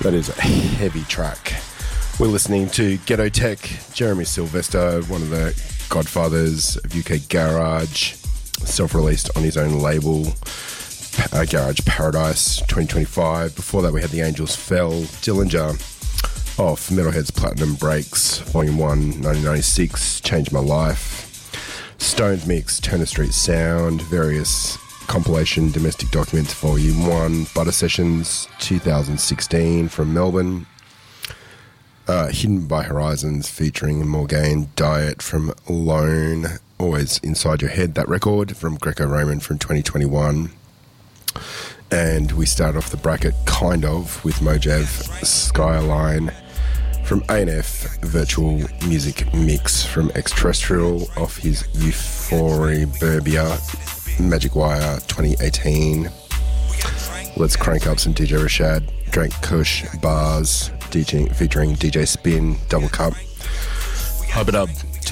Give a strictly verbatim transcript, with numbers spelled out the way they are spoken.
That is a heavy track. We're listening to Ghetto Tech, Jeremy Sylvester, one of the godfathers of U K Garage, self-released on his own label, uh, Garage Paradise twenty twenty-five. Before that we had The Angels Fell, Dillinger off Metalhead's Platinum Breaks, Volume one, nineteen ninety-six, Changed My Life. Stones Mix, Turner Street Sound, various compilation Domestic Documents Volume one, Butter Sessions two thousand sixteen from Melbourne. Uh, Hidden by Horizons featuring Morgane Diet from Lone, Always Inside Your Head, that record from Greco-Roman from twenty twenty-one. And we start off the bracket kind of with Mojav Skyline from A and F Virtual Music Mix from Extraterrestrial off his Euphoria Magic Wire twenty eighteen. Let's crank up some D J Rashad, Drank Kush, Bars, DJing, featuring D J Spin, Double Cup. Hub it up.